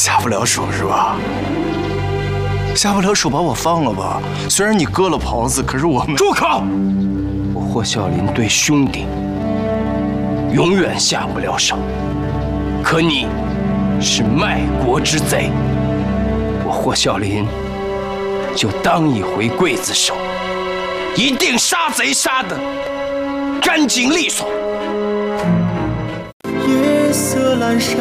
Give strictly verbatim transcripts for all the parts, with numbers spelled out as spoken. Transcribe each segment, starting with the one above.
下不了手是吧？下不了手，把我放了吧。虽然你割了袍子，可是我们…… 住口！我霍啸林对兄弟永远下不了手，可你是卖国之贼，我霍啸林就当一回刽子手，一定杀贼杀得干净利索。 夜色阑珊。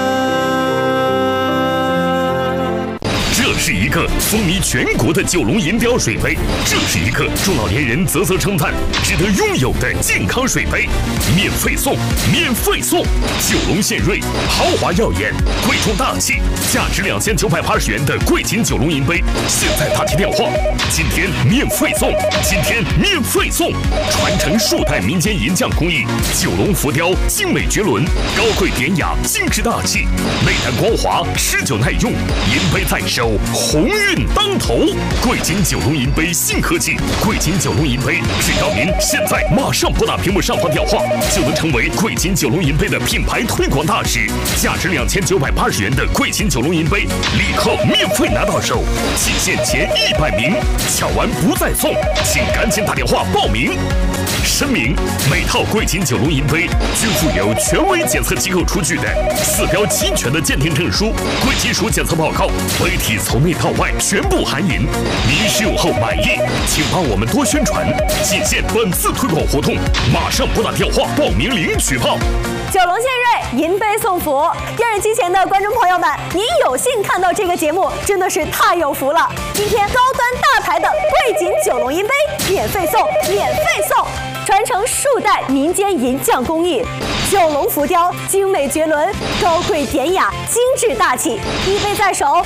这是一个风靡全国的九龙银雕水杯，这是一个中老年人啧啧称赞、值得拥有的健康水杯，免费送，免费送！九龙献瑞，豪华耀眼，贵重大气，价值两千九百八十元的贵金九龙银杯，现在打起电话，今天免费送，今天免费送！传承数代民间银匠工艺，九龙浮雕精美绝伦，高贵典雅，精致大气，内弹光滑，持久耐用，银杯在手。鸿运当头，贵金九龙银杯新科技，贵金九龙银杯，只要您现在马上拨打屏幕上方电话，就能成为贵金九龙银杯的品牌推广大使。价值两千九百八十元的贵金九龙银杯，立刻免费拿到手，仅限前一百名，抢完不再送，请赶紧打电话报名。声明：每套贵金九龙银杯均附有权威检测机构出具的四标齐全的鉴定证书、贵金属检测报告，杯体从内到外全部含银。您使用后满意，请帮我们多宣传。仅限本次推广活动，马上拨打电话报名领取炮。 九龙献瑞，银杯送福。电视机前的观众朋友们，您有幸看到这个节目，真的是太有福了。今天高端大牌的贵金九龙银杯免费送，免费送！传承数代民间银匠工艺，九龙浮雕精美绝伦，高贵典雅，精致大气，一杯在手。